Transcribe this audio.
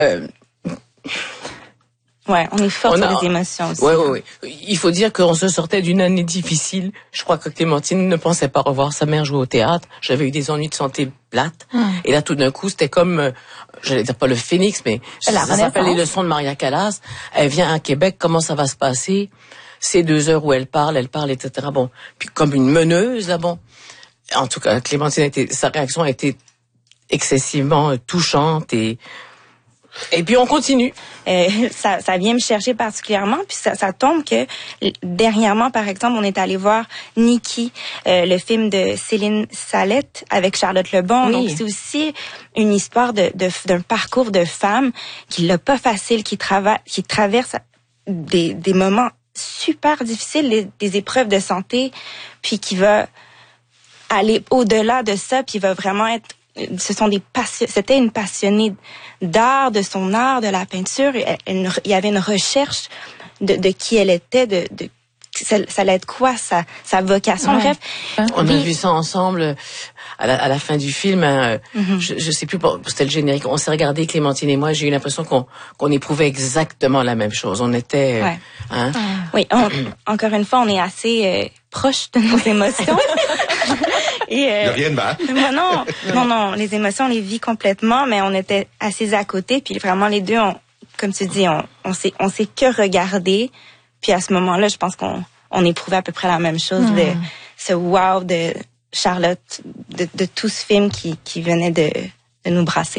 Ouais, on est fort sur les émotions aussi. Oui. Il faut dire qu'on se sortait d'une année difficile. Je crois que Clémentine ne pensait pas revoir sa mère jouer au théâtre. J'avais eu des ennuis de santé plates. Et là, tout d'un coup, c'était comme, j'allais dire pas le phénix, mais ça s'appelle Les Leçons de Maria Callas. Elle vient à Québec, comment ça va se passer? Ces 2 heures où elle parle, etc. Bon, puis comme une meneuse, là, bon. En tout cas, Clémentine sa réaction a été excessivement touchante et puis on continue. Ça vient me chercher particulièrement, puis ça tombe que dernièrement, par exemple, on est allé voir Nikki, le film de Céline Salette avec Charlotte Lebon. Oui. Donc c'est aussi une histoire d'un parcours de femme qui l'a pas facile, qui traverse des moments super difficiles, des épreuves de santé, puis qui va aller au-delà de ça, puis va vraiment être c'était une passionnée d'art, de son art, de la peinture. Il y avait une recherche de qui elle était, ça allait être quoi sa vocation. Ouais. Bref, on a vu ça ensemble à la fin du film. Je sais plus, c'était le générique. On s'est regardé, Clémentine et moi. J'ai eu l'impression qu'on éprouvait exactement la même chose. On était, oui. Encore une fois, on est assez proche de nos émotions. Il n'y a rien de mal. Non, les émotions, on les vit complètement, mais on était assis à côté, puis vraiment les deux, comme tu dis, on s'est que regardé, puis à ce moment-là, je pense qu'on éprouvait à peu près la même chose, de ce wow de Charlotte, de tout ce film qui venait de nous brasser.